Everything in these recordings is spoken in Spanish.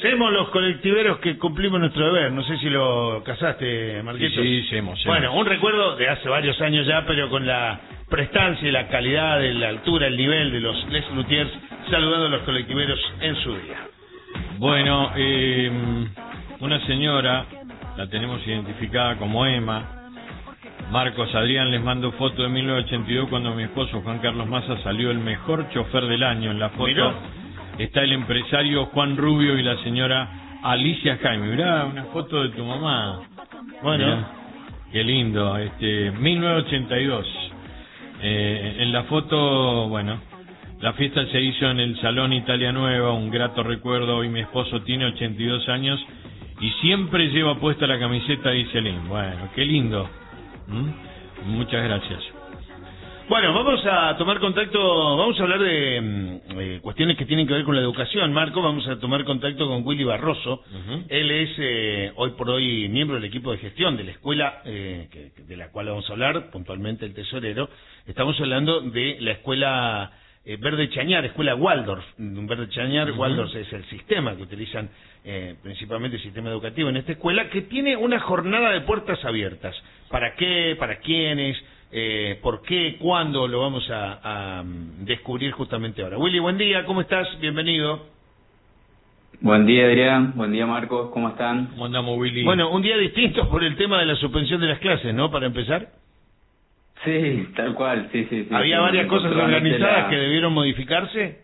Semos los colectiveros que cumplimos nuestro deber. No sé si lo casaste, Marquitos. Sí, semos. Bueno, un recuerdo de hace varios años ya, pero con la prestancia y la calidad, la altura, el nivel de los Les Luthiers, saludando a los colectiveros en su día. Bueno, una señora, la tenemos identificada como Emma. Marcos Adrián les mando foto de 1982 cuando mi esposo Juan Carlos Massa salió el mejor chofer del año. En la foto Miró. está el empresario Juan Rubio y la señora Alicia Jaime. Mirá, una foto de tu mamá. Bueno. Mirá, qué lindo. 1982. En la foto, bueno, la fiesta se hizo en el Salón Italia Nueva, un grato recuerdo. Hoy mi esposo tiene 82 años y siempre lleva puesta la camiseta de Iselín. Bueno, qué lindo. Muchas gracias. Bueno, vamos a tomar contacto, vamos a hablar de cuestiones que tienen que ver con la educación, Marco. Vamos a tomar contacto con Willy Barroso. Él es hoy por hoy miembro del equipo de gestión de la escuela de la cual vamos a hablar, puntualmente el tesorero. Estamos hablando de la escuela Verde Chañar, escuela Waldorf. Verde Chañar, Waldorf es el sistema que utilizan principalmente el sistema educativo en esta escuela, que tiene una jornada de puertas abiertas. ¿Para qué? ¿Para quiénes? ¿Por qué? ¿Cuándo? Lo vamos a descubrir justamente ahora. Willy, buen día, ¿cómo estás? Bienvenido. Buen día, Adrián. Buen día, Marcos. ¿Cómo están? ¿Cómo andamos, Willy? Bueno, un día distinto por el tema de la suspensión de las clases, ¿no? Para empezar. Sí, tal cual, sí. ¿Había varias cosas organizadas que debieron modificarse?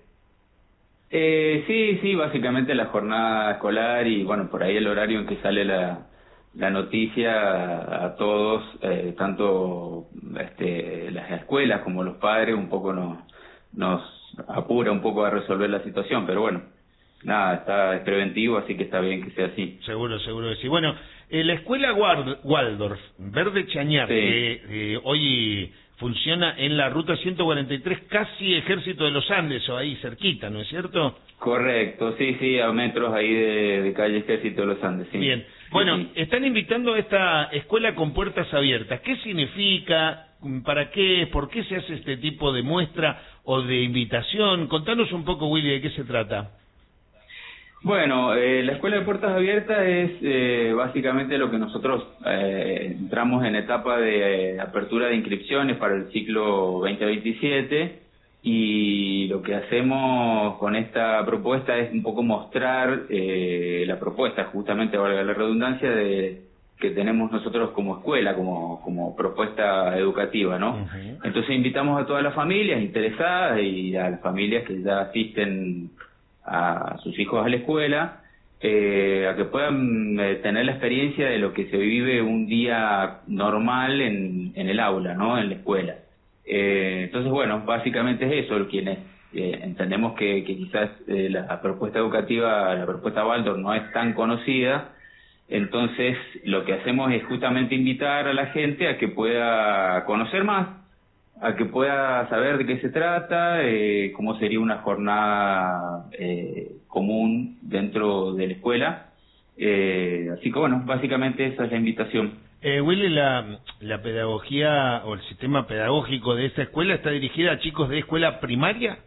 Sí, básicamente la jornada escolar y, bueno, por ahí el horario en que sale la noticia a todos, tanto las escuelas como los padres, un poco nos apura un poco a resolver la situación, pero bueno, nada, es preventivo, así que está bien que sea así. Seguro que sí. Bueno, la escuela Waldorf, Verde Chañar, sí, que hoy funciona en la ruta 143, casi Ejército de los Andes, o ahí cerquita, ¿no es cierto? Correcto, sí, a metros ahí de calle Ejército de los Andes, sí. Bien, bueno, sí. Están invitando a esta escuela con puertas abiertas. ¿Qué significa? ¿Para qué? ¿Por qué se hace este tipo de muestra o de invitación? Contanos un poco, Willy, ¿de qué se trata? Bueno, la Escuela de Puertas Abiertas es básicamente lo que nosotros entramos en etapa de apertura de inscripciones para el ciclo 2027 y lo que hacemos con esta propuesta es un poco mostrar la propuesta, justamente, valga la redundancia, que tenemos nosotros como escuela, como propuesta educativa, ¿no? Entonces invitamos a todas las familias interesadas y a las familias que ya asisten a sus hijos a la escuela, a que puedan tener la experiencia de lo que se vive un día normal en el aula, ¿no? En la escuela. Entonces, bueno, básicamente es eso, quienes entendemos que quizás la propuesta educativa, la propuesta Waldorf no es tan conocida, entonces lo que hacemos es justamente invitar a la gente a que pueda conocer más, a que pueda saber de qué se trata, cómo sería una jornada común dentro de la escuela. Así que bueno, básicamente esa es la invitación. Willy, la pedagogía o el sistema pedagógico de esta escuela está dirigida a chicos de escuela primaria.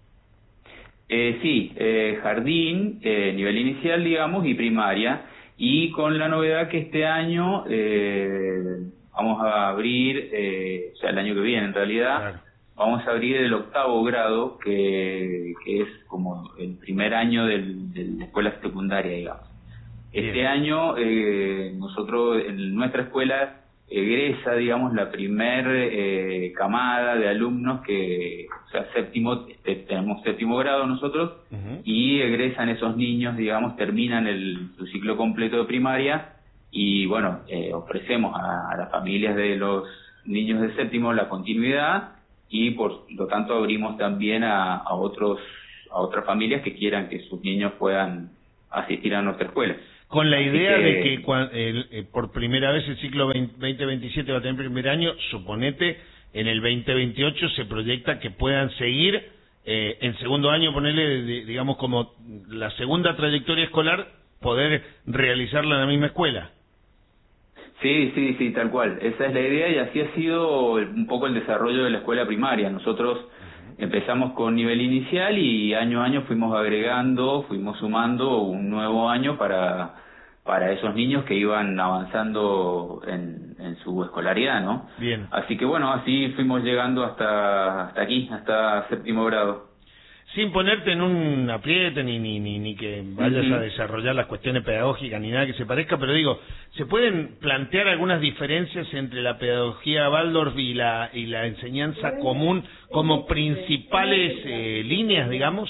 Sí, jardín, nivel inicial, digamos, y primaria, y con la novedad que este año vamos a abrir, o sea, el año que viene en realidad, claro, vamos a abrir el 8º grado, que es como el primer año de la escuela secundaria, digamos. Este año nosotros en nuestra escuela egresa, digamos, la primer camada de alumnos que, o sea, tenemos 7º grado nosotros, y egresan esos niños, digamos, terminan su ciclo completo de primaria. Y bueno, ofrecemos a las familias de los niños de 7º la continuidad y por lo tanto abrimos también a otras familias que quieran que sus niños puedan asistir a nuestra escuela. Con la idea de que por primera vez el ciclo 2027 va a tener primer año, suponete, en el 2028 se proyecta que puedan seguir en segundo año, ponerle, digamos, como la segunda trayectoria escolar, poder realizarla en la misma escuela. Sí, tal cual. Esa es la idea y así ha sido un poco el desarrollo de la escuela primaria. Nosotros empezamos con nivel inicial y año a año fuimos agregando, fuimos sumando un nuevo año para esos niños que iban avanzando en su escolaridad, ¿no? Bien. Así que bueno, así fuimos llegando hasta aquí, hasta séptimo grado. Sin ponerte en un apriete ni que vayas a desarrollar las cuestiones pedagógicas ni nada que se parezca, pero digo, ¿se pueden plantear algunas diferencias entre la pedagogía Waldorf y la enseñanza común como principales líneas, digamos?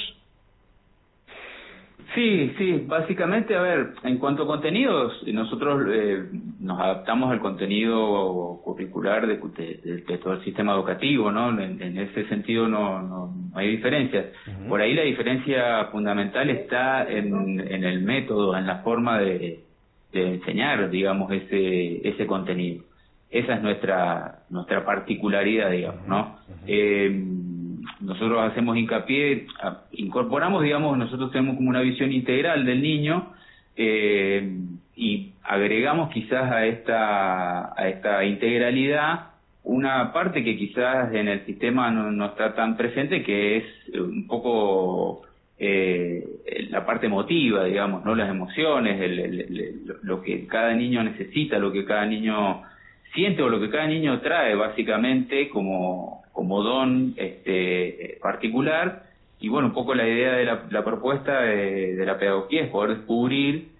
Sí, básicamente, a ver, en cuanto a contenidos, nosotros nos adaptamos al contenido curricular de todo el sistema educativo, ¿no? En ese sentido no hay diferencias. Por ahí la diferencia fundamental está en el método, en la forma de enseñar, digamos, ese contenido. Esa es nuestra particularidad, digamos, ¿no? Nosotros hacemos hincapié, incorporamos, digamos, nosotros tenemos como una visión integral del niño y agregamos quizás a esta integralidad una parte que quizás en el sistema no está tan presente, que es un poco la parte emotiva, digamos, ¿no? Las emociones, lo que cada niño necesita, lo que cada niño siente o lo que cada niño trae básicamente como don particular. Y bueno, un poco la idea de la propuesta de la pedagogía es poder descubrir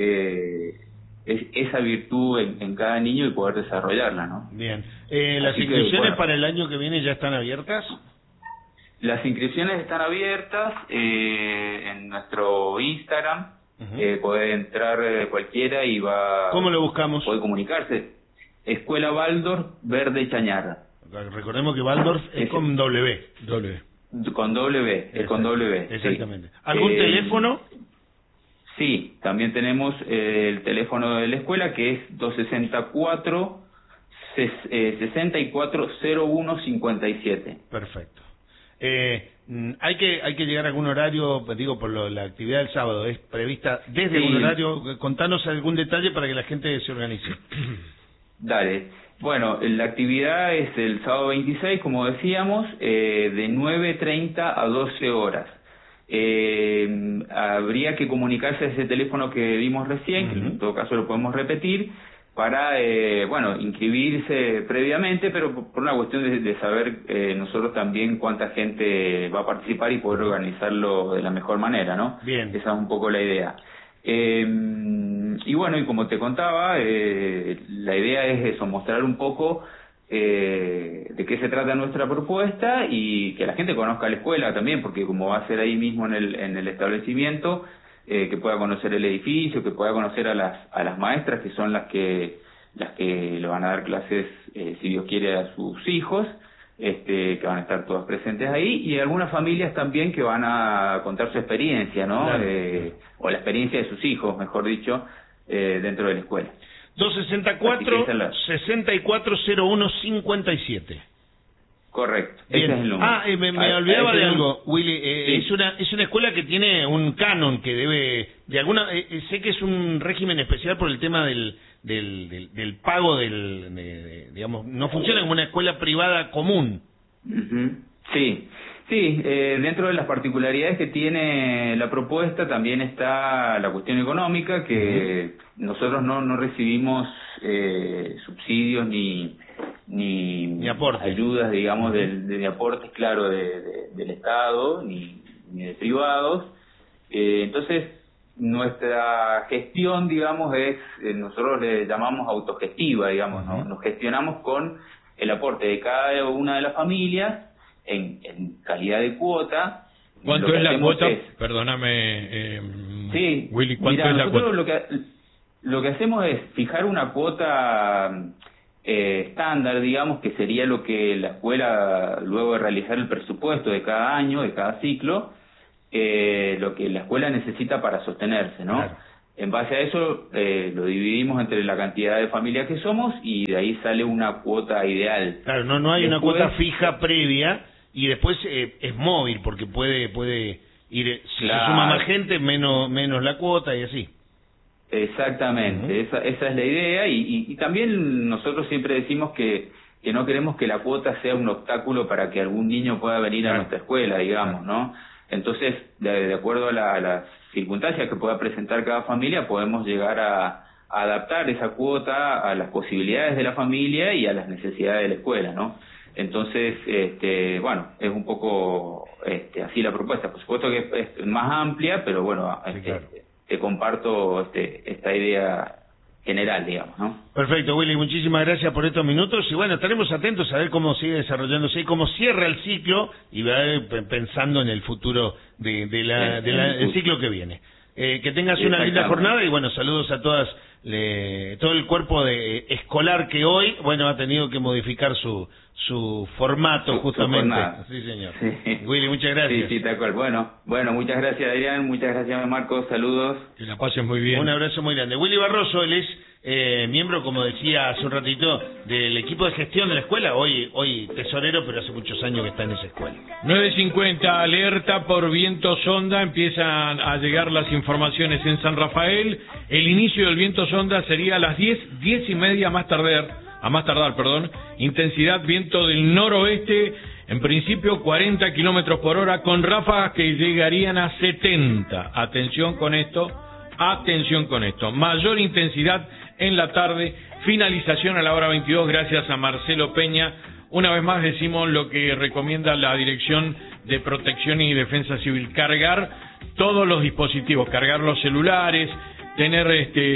esa virtud en cada niño y poder desarrollarla, ¿no? Bien. ¿Las inscripciones para el año que viene ya están abiertas? Las inscripciones están abiertas en nuestro Instagram. Puede entrar cualquiera y va... ¿Cómo lo buscamos? Puede comunicarse. Escuela Waldorf Verde Chañarra. Recordemos que Waldorf es con W. Con W, es con W. Exactamente. Sí. ¿Algún teléfono? Sí, también tenemos el teléfono de la escuela, que es 264-640157. Perfecto. Hay que llegar a algún horario, digo, por la actividad del sábado, ¿es prevista desde un horario? Contanos algún detalle para que la gente se organice. Dale. Bueno, la actividad es el sábado 26, como decíamos, de 9:30 a 12 horas. Habría que comunicarse a ese teléfono que vimos recién, que en todo caso lo podemos repetir, para, inscribirse previamente, pero por una cuestión de saber nosotros también cuánta gente va a participar y poder organizarlo de la mejor manera, ¿no? Bien. Esa es un poco la idea. Y bueno, y como te contaba, la idea es eso, mostrar un poco de qué se trata nuestra propuesta y que la gente conozca la escuela también, porque como va a ser ahí mismo en el establecimiento, que pueda conocer el edificio, que pueda conocer a las maestras, que son las que le van a dar clases, si Dios quiere, a sus hijos, que van a estar todas presentes ahí, y algunas familias también que van a contar su experiencia, ¿no? Claro. O la experiencia de sus hijos, mejor dicho, dentro de la escuela. 264-640157. Correcto. Bien. Ese es el número. Me olvidaba de algo, Willy. Sí. Es una escuela que tiene un canon que debe de alguna. Sé que es un régimen especial por el tema del pago digamos, no funciona como una escuela privada común. Sí. Dentro de las particularidades que tiene la propuesta también está la cuestión económica, que nosotros no recibimos subsidios ni aportes, ayudas, digamos, de aportes, claro, del Estado, ni de privados. Entonces, nuestra gestión, digamos, es, nosotros le llamamos autogestiva, digamos, ¿no? Nos gestionamos con el aporte de cada una de las familias en calidad de cuota. ¿Cuánto es la cuota? Perdóname, sí, Willy, ¿cuánto es la cuota? Lo que hacemos es fijar una cuota estándar, digamos, que sería lo que la escuela, luego de realizar el presupuesto de cada año, de cada ciclo, lo que la escuela necesita para sostenerse, ¿no? Claro. En base a eso lo dividimos entre la cantidad de familias que somos y de ahí sale una cuota ideal. Claro, no hay después, una cuota fija previa y después es móvil porque puede ir, si se suma más gente, menos la cuota y así. Exactamente, esa es la idea y también nosotros siempre decimos que que no queremos que la cuota sea un obstáculo para que algún niño pueda venir a nuestra escuela, digamos, ¿no? Entonces, de acuerdo a las circunstancias que pueda presentar cada familia, podemos llegar a adaptar esa cuota a las posibilidades de la familia y a las necesidades de la escuela, ¿no? Entonces, bueno, es un poco así la propuesta. Por supuesto que es más amplia, pero bueno, claro. te comparto esta idea general, digamos, ¿no? Perfecto, Willy, muchísimas gracias por estos minutos y bueno, estaremos atentos a ver cómo sigue desarrollándose y cómo cierra el ciclo y pensando en el futuro del ciclo que viene. Que tengas una linda jornada y bueno, saludos a todas, todo el cuerpo escolar que hoy, bueno, ha tenido que modificar su formato justamente. Sí, señor. Sí. Willy, muchas gracias. Sí, tal cual. Bueno, muchas gracias, Adrián, muchas gracias, Marcos, saludos. Que la pasen muy bien. Un abrazo muy grande. Willy Barroso, él es miembro, como decía hace un ratito, del equipo de gestión de la escuela, hoy tesorero, pero hace muchos años que está en esa escuela. 9:50, alerta por viento sonda, empiezan a llegar las informaciones en San Rafael. El inicio del viento sonda sería a las 10:30 a más tardar, intensidad viento del noroeste, en principio 40 kilómetros por hora, con ráfagas que llegarían a 70. Atención con esto, mayor intensidad en la tarde, finalización a la hora 22, gracias a Marcelo Peña. Una vez más decimos lo que recomienda la Dirección de Protección y Defensa Civil: cargar todos los dispositivos, cargar los celulares, tener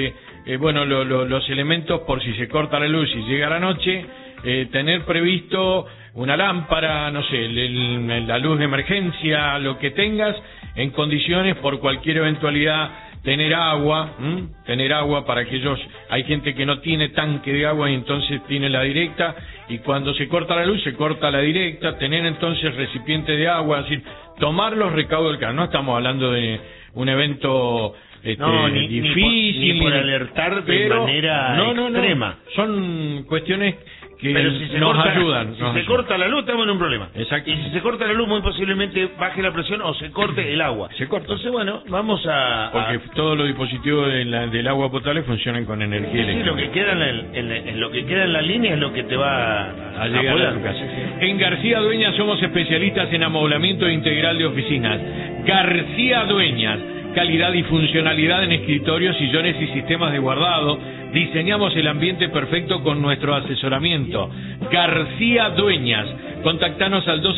los elementos por si se corta la luz y llega la noche, tener previsto una lámpara, no sé, la luz de emergencia, lo que tengas en condiciones por cualquier eventualidad. Tener agua para aquellos, hay gente que no tiene tanque de agua y entonces tiene la directa, y cuando se corta la luz se corta la directa, tener entonces recipiente de agua, es decir, tomar los recaudos del caso. No estamos hablando de un evento difícil, ni por alertar de manera extrema. Son cuestiones que si nos ayudan. Si se corta la luz, estamos en un problema. Exacto. Y si se corta la luz, muy posiblemente baje la presión o se corte el agua. Se corta. Entonces, bueno, vamos porque todos los dispositivos del agua potable funcionan con energía eléctrica. Sí, lo que queda lo que queda en la línea es lo que te va a llegar a tu casa. En García Dueñas somos especialistas en amoblamiento integral de oficinas. García Dueñas, calidad y funcionalidad en escritorios, sillones y sistemas de guardado. Diseñamos el ambiente perfecto con nuestro asesoramiento. García Dueñas. Contactanos al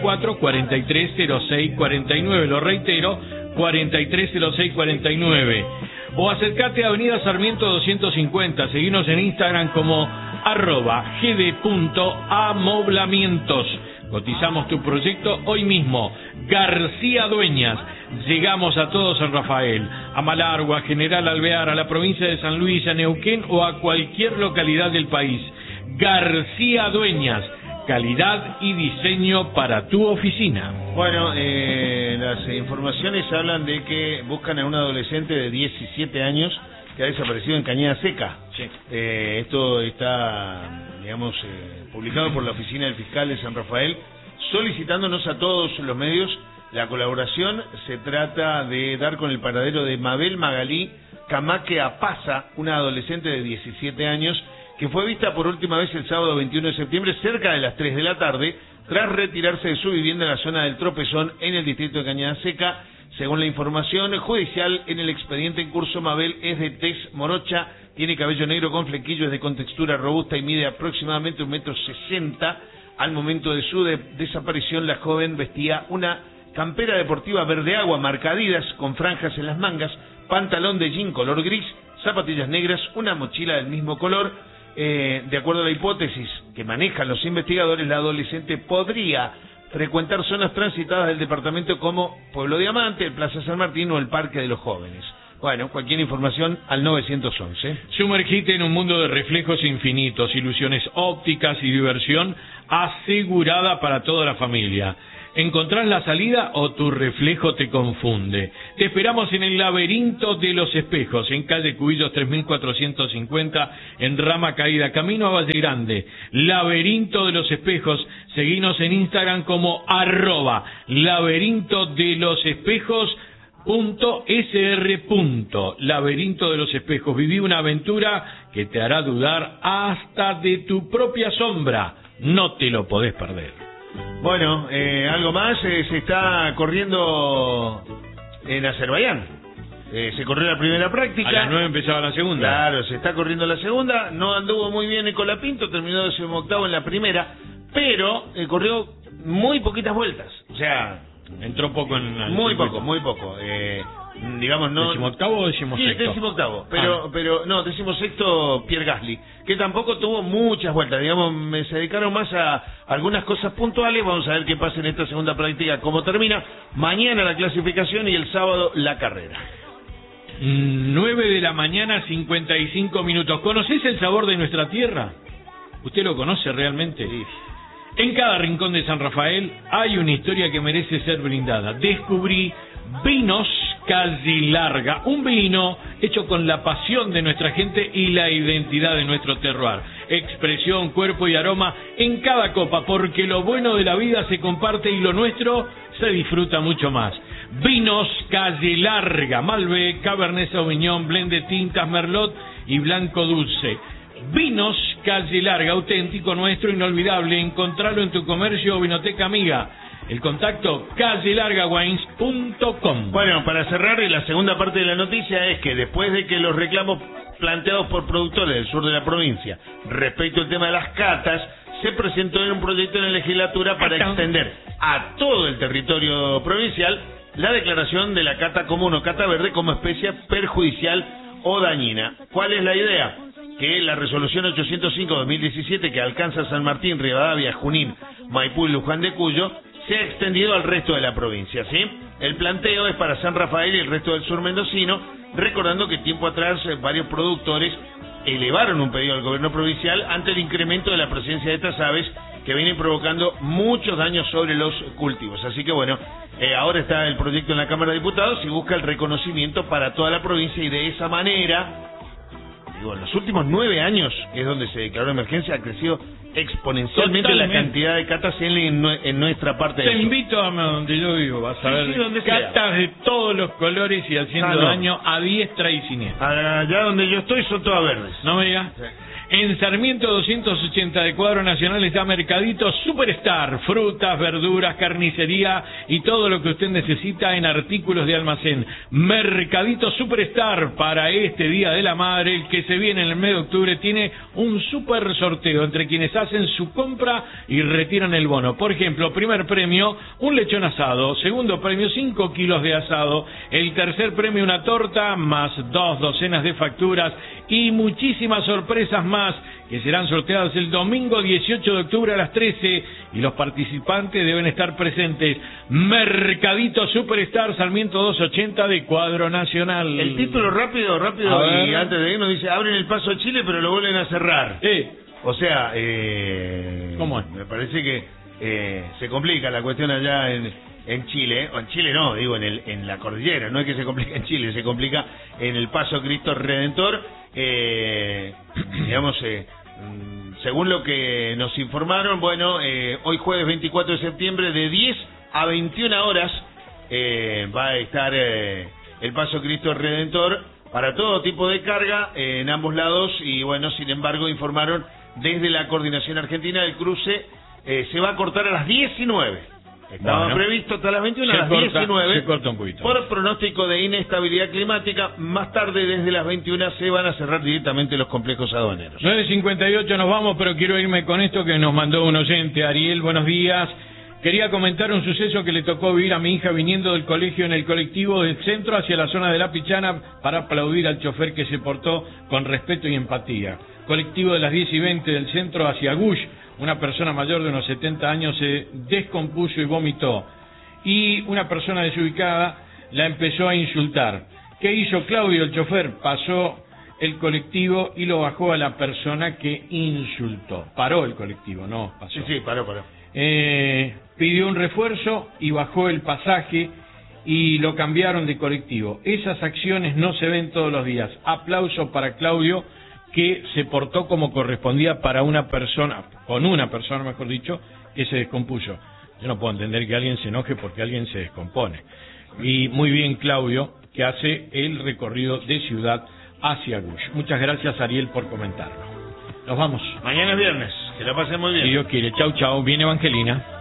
264-4306-49. Lo reitero, 4306-49. O acércate a Avenida Sarmiento 250. Seguinos en Instagram como @gd.amoblamientos. Cotizamos tu proyecto hoy mismo. García Dueñas. Llegamos a todo San Rafael, a Malargüe, a General Alvear, a la provincia de San Luis, a Neuquén o a cualquier localidad del país. García Dueñas, calidad y diseño para tu oficina. Bueno, las informaciones hablan de que buscan a un adolescente de 17 años que ha desaparecido en Cañada Seca. Sí. Esto está, publicado por la Oficina del Fiscal de San Rafael, solicitándonos a todos los medios la colaboración. Se trata de dar con el paradero de Mabel Magalí Camaque Apaza, una adolescente de 17 años que fue vista por última vez el sábado 21 de septiembre cerca de las 3 de la tarde tras retirarse de su vivienda en la zona del Tropezón en el distrito de Cañada Seca. Según la información judicial, en el expediente en curso, Mabel es de tez morocha, tiene cabello negro con flequillos, de contextura robusta y mide aproximadamente 1,60 m. Al momento de su desaparición, la joven vestía una campera deportiva verde agua marca Adidas con franjas en las mangas, pantalón de jean color gris, zapatillas negras, una mochila del mismo color. De acuerdo a la hipótesis que manejan los investigadores, la adolescente podría frecuentar zonas transitadas del departamento como Pueblo Diamante, el Plaza San Martín o el Parque de los Jóvenes. Bueno, cualquier información al 911. Sumergite en un mundo de reflejos infinitos, ilusiones ópticas y diversión asegurada para toda la familia. ¿Encontrás la salida o tu reflejo te confunde? Te esperamos en el Laberinto de los Espejos, en calle Cubillos 3450, en Rama Caída, camino a Valle Grande. Laberinto de los Espejos. Seguinos en Instagram como @laberinto de los espejos .sr. Laberinto de los Espejos. Viví una aventura que te hará dudar hasta de tu propia sombra. No te lo podés perder. Bueno, algo más, se está corriendo en Azerbaiyán. Se corrió la primera práctica. A las 9 empezaba la segunda. Claro, se está corriendo la segunda. No anduvo muy bien el Colapinto, terminó 18º en la primera, pero corrió muy poquitas vueltas. O sea, entró poco en el muy circuito. poco, muy poco. Digamos, no. ¿18º o 16º? Sí, 18º, pero no, 16º Pierre Gasly, que tampoco tuvo muchas vueltas, digamos, se dedicaron más a algunas cosas puntuales. Vamos a ver qué pasa en esta segunda práctica, cómo termina. Mañana la clasificación y el sábado la carrera. 9 de la mañana, 55 minutos. ¿Conocés el sabor de nuestra tierra? ¿Usted lo conoce realmente? Sí. En cada rincón de San Rafael hay una historia que merece ser brindada. Descubrí Vinos Calle Larga, un vino hecho con la pasión de nuestra gente y la identidad de nuestro terroir. Expresión, cuerpo y aroma en cada copa, porque lo bueno de la vida se comparte y lo nuestro se disfruta mucho más. Vinos Calle Larga, Malbec, Cabernet Sauvignon, blend de tintas Merlot y blanco dulce. Vinos Calle Larga, auténtico, nuestro, inolvidable. Encontralo en tu comercio o vinoteca amiga. El contacto callelargawines.com. Bueno, para cerrar, y la segunda parte de la noticia es que después de que los reclamos planteados por productores del sur de la provincia respecto al tema de las catas, se presentó en un proyecto en la legislatura para extender a todo el territorio provincial la declaración de la cata común o cata verde como especie perjudicial o dañina. ¿Cuál es la idea? Que la resolución 805-2017 que alcanza San Martín, Rivadavia, Junín, Maipú y Luján de Cuyo se ha extendido al resto de la provincia, ¿sí? El planteo es para San Rafael y el resto del sur mendocino, recordando que tiempo atrás varios productores elevaron un pedido al gobierno provincial ante el incremento de la presencia de estas aves que vienen provocando muchos daños sobre los cultivos. Así que bueno, ahora está el proyecto en la Cámara de Diputados y busca el reconocimiento para toda la provincia y de esa manera, digo, en los últimos 9 años, que es donde se declaró emergencia, ha crecido exponencialmente la cantidad de catas en nuestra parte del sur. Te invito a donde yo vivo, vas a ver catas de todos los colores y haciendo daño a diestra y siniestra. Allá donde yo estoy son todas verdes. No me digas. Sí. En Sarmiento 280 de Cuadro Nacional está Mercadito Superstar, frutas, verduras, carnicería y todo lo que usted necesita en artículos de almacén. Mercadito Superstar, para este Día de la Madre, el que se viene en el mes de octubre, tiene un super sorteo entre quienes hacen su compra y retiran el bono. Por ejemplo, primer premio, un lechón asado. Segundo premio, 5 kilos de asado. El tercer premio, una torta, más 2 docenas de facturas y muchísimas sorpresas más que serán sorteadas el domingo 18 de octubre a las 13 y los participantes deben estar presentes. Mercadito Superstar, Sarmiento 280 de Cuadro Nacional. El título rápido y antes de irnos dice, abren el paso a Chile pero lo vuelven a cerrar. O sea, ¿cómo es? Me parece que se complica la cuestión allá en Chile, o en Chile no, digo en la cordillera, no es que se complica en Chile, se complica en el Paso Cristo Redentor, digamos, según lo que nos informaron, bueno, hoy jueves 24 de septiembre de 10 a 21 horas va a estar el Paso Cristo Redentor para todo tipo de carga en ambos lados y bueno, sin embargo informaron desde la Coordinación Argentina del cruce se va a cortar a las 19. Estaba previsto hasta las 21, a las 19. Se corta un poquito. Por pronóstico de inestabilidad climática, más tarde desde las 21 se van a cerrar directamente los complejos aduaneros. 9:58 nos vamos, pero quiero irme con esto que nos mandó un oyente. Ariel, buenos días. Quería comentar un suceso que le tocó vivir a mi hija viniendo del colegio en el colectivo del centro hacia la zona de La Pichana para aplaudir al chofer que se portó con respeto y empatía. Colectivo de las 10:20 del centro hacia Gush. Una persona mayor de unos 70 años se descompuso y vomitó. Y una persona desubicada la empezó a insultar. ¿Qué hizo Claudio, el chofer? Pasó el colectivo y lo bajó a la persona que insultó. Paró el colectivo, no pasó. Sí, paró. Pidió un refuerzo y bajó el pasaje y lo cambiaron de colectivo. Esas acciones no se ven todos los días. Aplauso para Claudio, que se portó como correspondía para una persona, con una persona mejor dicho, que se descompuso. Yo no puedo entender que alguien se enoje porque alguien se descompone. Y muy bien Claudio, que hace el recorrido de ciudad hacia Gush. Muchas gracias, Ariel, por comentarlo. Nos vamos. Mañana es viernes, que la pasen muy bien. Si Dios quiere. Chau, chau. Viene Evangelina.